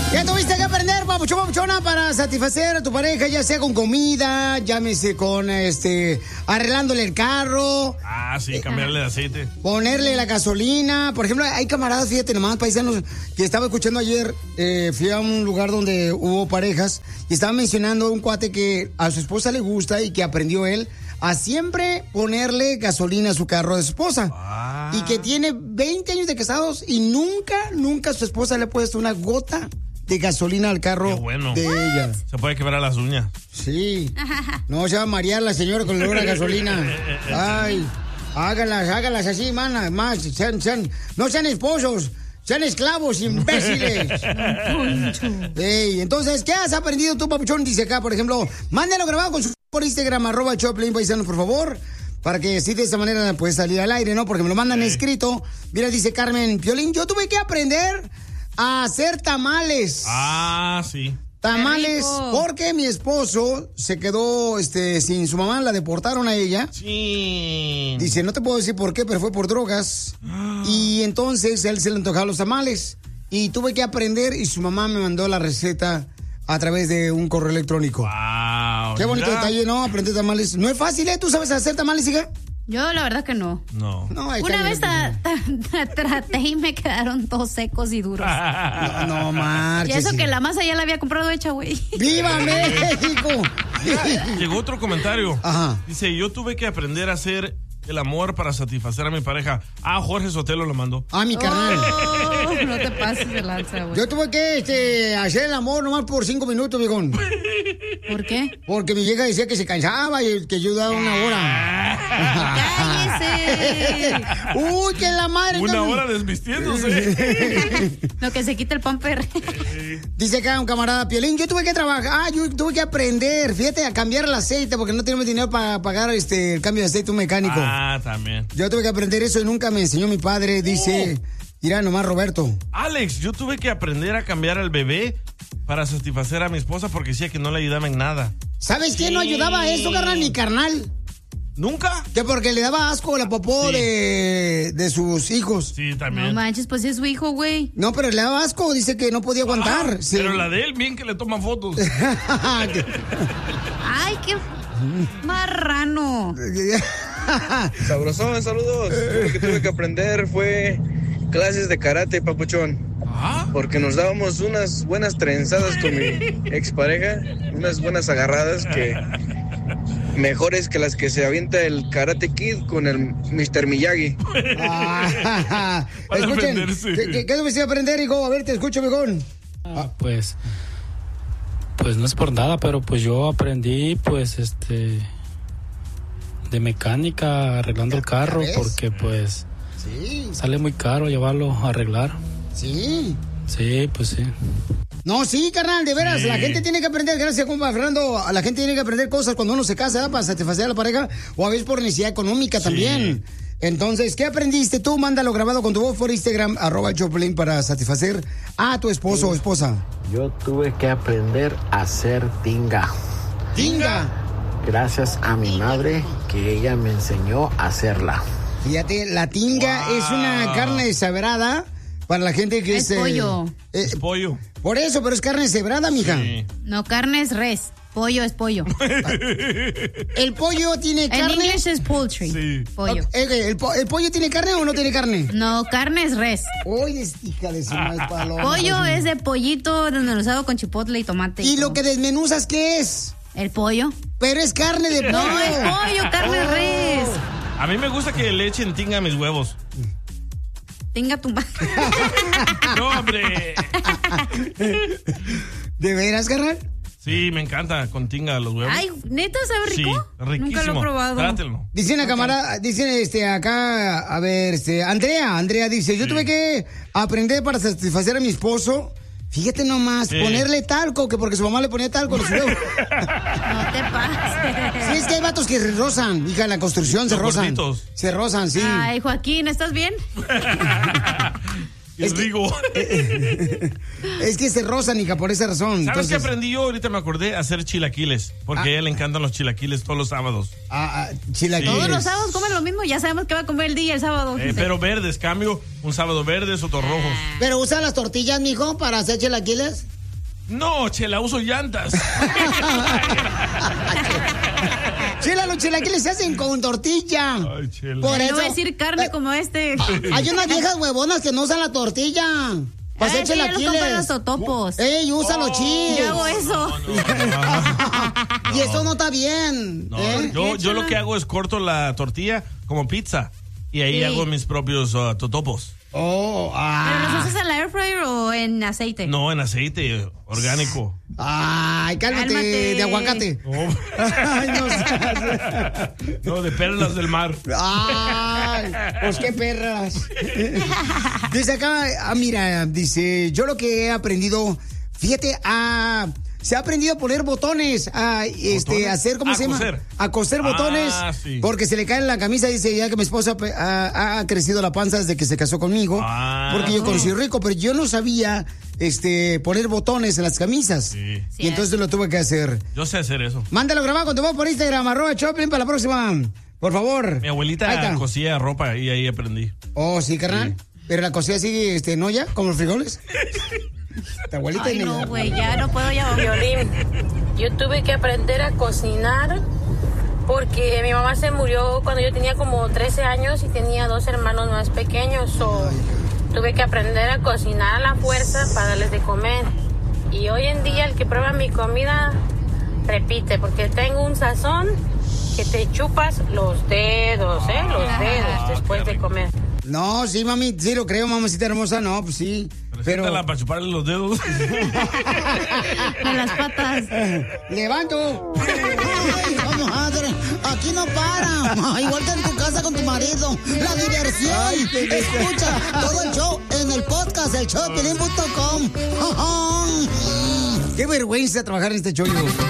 Ya tuviste que aprender, papuchón, papuchona, para satisfacer a tu pareja, ya sea con comida, llámese con, arreglándole el carro. Ah, sí, cambiarle de aceite. Ponerle la gasolina. Por ejemplo, hay camaradas, fíjate nomás, paisanos, que estaba escuchando ayer, fui a un lugar donde hubo parejas, y estaba mencionando un cuate que a su esposa le gusta y que aprendió él a siempre ponerle gasolina a su carro de su esposa. Ah. Y que tiene 20 años de casados y nunca su esposa le ha puesto una gota de gasolina al carro de ella. Se puede quebrar las uñas. Sí. No se va a marear la señora con el olor a gasolina. Ay, hágalas así, mana. Más, no sean esposos, sean esclavos, imbéciles. Hey, entonces, ¿qué has aprendido tú, papuchón? Dice acá, por ejemplo, mándalo grabado con su por Instagram, @Choplin Paisano, por favor. Para que así de esta manera puede salir al aire, ¿no? Porque me lo mandan escrito. Mira, dice Carmen Piolín, yo tuve que aprender a hacer tamales. Ah, sí. Tamales, porque mi esposo se quedó sin su mamá, la deportaron a ella. Sí. Dice, no te puedo decir por qué, pero fue por drogas. Y entonces él se le antojaban los tamales. Y tuve que aprender y su mamá me mandó la receta a través de un correo electrónico. Wow. Qué bonito detalle, ¿no? Aprender tamales. No es fácil, ¿eh? ¿Tú sabes hacer tamales, hija? Yo la verdad que no. No. Una vez traté y me quedaron todos secos y duros. No marches. Y eso que la masa ya la había comprado hecha, güey. ¡Viva México! Llegó otro comentario. Ajá. Dice, yo tuve que aprender a hacer el amor para satisfacer a mi pareja. Ah, Jorge Sotelo lo mandó. Ah, mi carnal. No te pases de lanza, güey. Yo tuve que hacer el amor nomás por 5 minutos, viejón. ¿Por qué? Porque mi vieja decía que se cansaba y que yo daba 1 hora. ¡Cállese! ¡Uy, que la madre! 1 hora desvistiéndose. Lo que se quita el pamper. Dice acá un camarada, Piolín, yo tuve que trabajar, yo tuve que aprender, fíjate, a cambiar el aceite porque no tenemos dinero para pagar el cambio de aceite a un mecánico. Ah, también. Yo tuve que aprender eso y nunca me enseñó mi padre, dice, mira nomás Roberto. Alex, yo tuve que aprender a cambiar al bebé para satisfacer a mi esposa porque decía que no le ayudaba en nada. ¿Sabes quién no ayudaba a eso, carnal? Mi carnal. ¿Nunca? Que porque le daba asco la popó de sus hijos. Sí, también. No manches, pues es su hijo, güey. No, pero le daba asco, dice que no podía aguantar. Sí. Pero la de él, bien que le toma fotos. Ay, qué marrano. Sabrosón, saludos. Lo que tuve que aprender fue clases de karate, papuchón. Porque nos dábamos unas buenas trenzadas con mi expareja, unas buenas agarradas que mejores que las que se avienta el Karate Kid con el Mr. Miyagi. Escuchen, ¿qué tuviste que aprender, hijo? A ver, te escucho mejor. Pues no es por nada, pero pues yo aprendí, pues, de mecánica arreglando el carro, porque pues sale muy caro llevarlo a arreglar. Sí. Sí, pues sí. No, sí, carnal, de veras, la gente tiene que aprender, gracias, compa Fernando, la gente tiene que aprender cosas cuando uno se casa, ¿verdad? Para satisfacer a la pareja, o a veces por necesidad económica también. Entonces, ¿qué aprendiste tú? Mándalo grabado con tu voz por Instagram, @Choplin, para satisfacer a tu esposo o esposa. Yo tuve que aprender a hacer tinga. ¿Tinga? Gracias a mi madre, que ella me enseñó a hacerla. Fíjate, la tinga es una carne deshebrada para la gente que es... pollo. Es pollo. Por eso, pero es carne deshebrada, mija. Sí. No, carne es res. Pollo es pollo. ¿El pollo tiene carne? En inglés es poultry. Sí. Pollo. ¿El pollo tiene carne o no tiene carne? No, carne es res. Oye, hija de su madre paloma. Pollo es de pollito desmenuzado con chipotle y tomate. ¿Y lo que desmenuzas qué es? El pollo. Pero es carne de pollo. No, es pollo, carne res. A mí me gusta que le echen tinga a mis huevos. Tinga tu madre. No, hombre. ¿De veras, carnal? Sí, me encanta con tinga los huevos. Ay, ¿neta sabe rico? Sí, riquísimo. Nunca lo he probado. Trátelo. Dice una camarada, dice acá, a ver, Andrea dice, yo tuve que aprender para satisfacer a mi esposo. Fíjate nomás, ponerle talco, que porque su mamá le ponía talco a los huevos. No te pases. Sí, es que hay vatos que se rozan, hija, en la construcción se rozan. Gorditos. Se rozan, sí. Ay, Joaquín, ¿estás bien? Es digo. Es que se rozan, hija, por esa razón. ¿Sabes qué aprendí yo? Ahorita me acordé a hacer chilaquiles. Porque a ella le encantan los chilaquiles todos los sábados. Chilaquiles. Todos los sábados comen lo mismo, ya sabemos que va a comer el día el sábado. Pero verdes, cambio, un sábado verdes, otro rojos. ¿Pero usa las tortillas, mijo, para hacer chilaquiles? No, Chela, uso llantas. Chela, los chilaquiles se hacen con tortilla. Ay, Chela. Por No eso. voy a decir carne como este. Hay unas viejas huevonas que no usan la tortilla. Para hacer Sí, yo los compro en chilaquiles. los totopos. ¡Ey, usa los chiles! Yo hago eso. Y eso no está bien. No, ¿eh? yo lo que hago es corto la tortilla como pizza y ahí Sí. hago mis propios totopos. Oh, ¿Pero los usas en la air fryer o en aceite? No, en aceite orgánico. Ay, cálmate, Cálmate. de aguacate. No, Ay, no seas. no, de perlas del mar. Ay, pues qué perras. Dice acá, mira, dice, yo lo que he aprendido, fíjate, se ha aprendido a poner botones, a hacer, ¿cómo A se llama? coser. A coser botones, Sí. porque se le cae en la camisa, dice ya que mi esposa ha crecido la panza desde que se casó conmigo, porque yo conocí rico, pero yo no sabía poner botones en las camisas. Sí. Y entonces lo tuve que hacer. Yo sé hacer eso. Mándalo grabado con tu voz por Instagram, @Choplin para la próxima. Por favor. Mi Ahí abuelita está. cosía ropa y ahí aprendí. Oh, sí, carnal. Pero la cosía así, ¿no ya? ¿Como los frijoles? Tu abuelita. Ay, no, güey, ya no puedo ya. Violín, yo tuve que aprender a cocinar porque mi mamá se murió cuando yo tenía como 13 años y tenía 2 hermanos más pequeños. Tuve que aprender a cocinar a la fuerza para darles de comer. Y hoy en día el que prueba mi comida repite porque tengo un sazón que te chupas los dedos, los dedos después de comer. No, sí, mami, sí lo creo, mamacita hermosa, no, pues sí. Pero Preséntala para chuparle los dedos. Con las patas. ¡Levanto! Ay, vamos, madre, aquí no para. Igual que en tu casa con tu marido. La diversión. Escucha todo el show en el podcast, el showdepiolín.com. Qué vergüenza trabajar en este show.